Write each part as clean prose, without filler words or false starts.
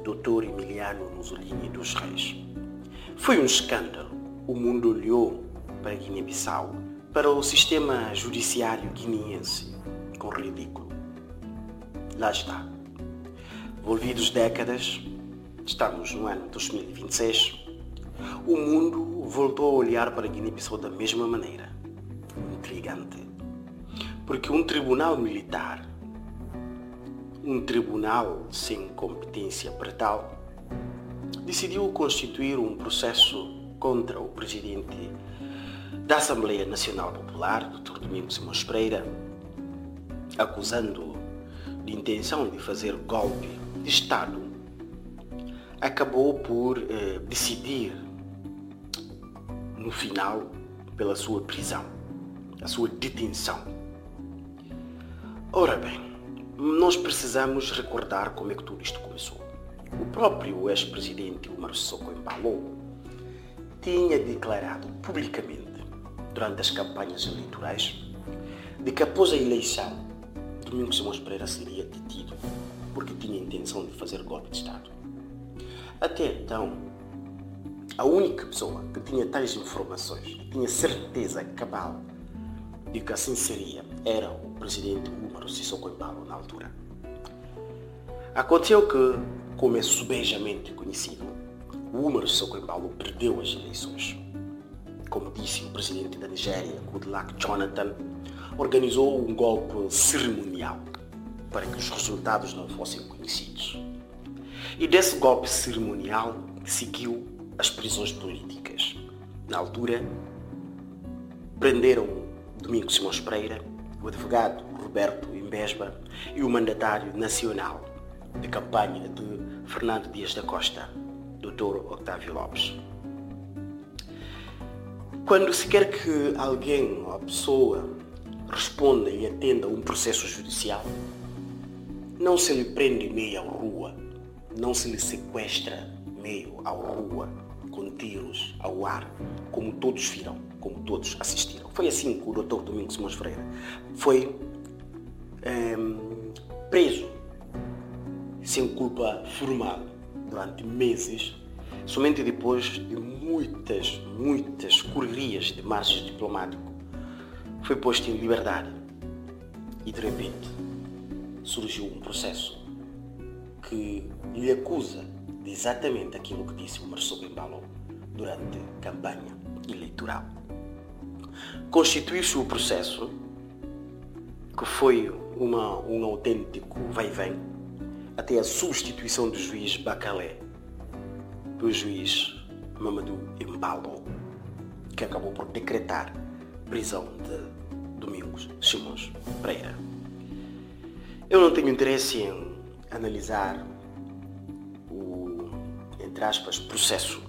Dr. Emiliano Mussolini dos Reis. Foi um escândalo. O mundo olhou para Guiné-Bissau, para o sistema judiciário guineense, com ridículo. Lá está. Envolvidos décadas, estamos no ano 2026, o mundo voltou a olhar para Guiné-Bissau da mesma maneira. Intrigante. Porque um tribunal militar, um tribunal sem competência para tal, decidiu constituir um processo contra o presidente da Assembleia Nacional Popular, Dr. Domingos Simões Pereira, acusando-o de intenção de fazer golpe de Estado. Acabou por decidir, no final, pela sua prisão, a sua detenção. Ora bem, nós precisamos recordar como é que tudo isto começou. O próprio ex-presidente Umaro Sissoko Embaló tinha declarado publicamente, durante as campanhas eleitorais, de que após a eleição, Domingos Simões Pereira seria detido porque tinha a intenção de fazer golpe de Estado. Até então, a única pessoa que tinha tais informações, que tinha certeza cabal de que assim seria, era o presidente Umaro Sissoko Embaló na altura. Aconteceu que, como é subejamente conhecido, o Umaro Sissoko Embaló perdeu as eleições. Como disse o presidente da Nigéria, Goodluck Jonathan, organizou um golpe cerimonial para que os resultados não fossem conhecidos. E desse golpe cerimonial seguiu as prisões políticas. Na altura, prenderam Domingos Simões Pereira, o advogado Roberto Imbesba e o mandatário nacional de campanha de Fernando Dias da Costa, Dr. Octávio Lopes. Quando se quer que alguém, uma pessoa, responda e atenda a um processo judicial, não se lhe prende meio à rua, não se lhe sequestra meio à rua, com tiros ao ar, como todos viram, como todos assistiram. Foi assim que o Dr. Domingos Simões Pereira foi preso, sem culpa formal, durante meses, somente depois de muitas correrias de marchas diplomáticas, foi posto em liberdade e de repente surgiu um processo que lhe acusa de exatamente aquilo que disse o Umaro Sissoko Embaló durante a campanha eleitoral. Constituiu-se o processo, que foi um autêntico vai-vem, até a substituição do juiz Bacalé pelo juiz Mamadou Embaló, que acabou por decretar prisão de Domingos Simões Pereira. Eu não tenho interesse em analisar o, entre aspas, processo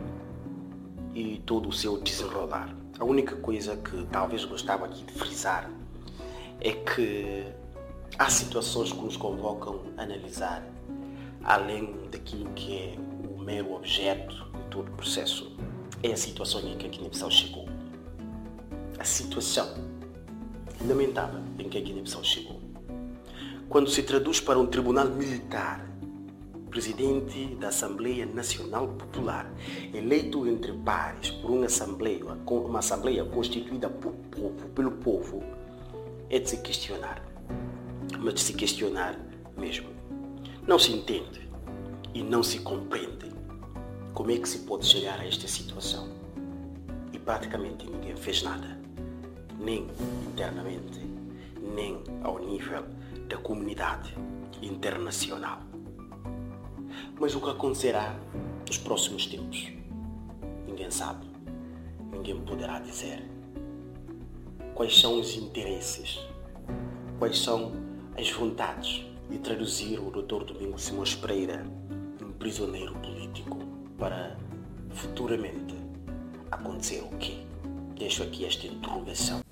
e todo o seu desenrolar. A única coisa que talvez gostava aqui de frisar é que há situações que nos convocam a analisar além daquilo que é o mero objeto de todo o processo. É a situação em que a Guiné-Bissau chegou. A situação lamentável em que a Guiné-Bissau chegou. Quando se traduz para um tribunal militar, presidente da Assembleia Nacional Popular, eleito entre pares por uma assembleia constituída pelo povo, é de se questionar. Mas de se questionar mesmo. Não se entende e não se compreende como é que se pode chegar a esta situação. E praticamente ninguém fez nada, nem internamente, nem ao nível da comunidade internacional. Mas o que acontecerá nos próximos tempos? Ninguém sabe, ninguém poderá dizer. Quais são os interesses? Quais são as vontades de traduzir o Dr. Domingos Simões Pereira em prisioneiro político para futuramente acontecer o quê? Deixo aqui esta interrogação.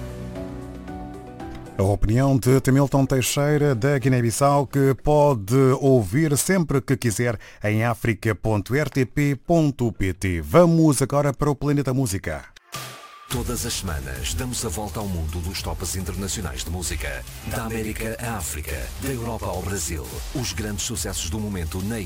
A opinião de Temilton Teixeira, da Guiné-Bissau, que pode ouvir sempre que quiser em africa.rtp.pt. Vamos agora para o Planeta Música. Todas as semanas damos a volta ao mundo dos tops internacionais de música. Da América à África, da Europa ao Brasil. Os grandes sucessos do momento na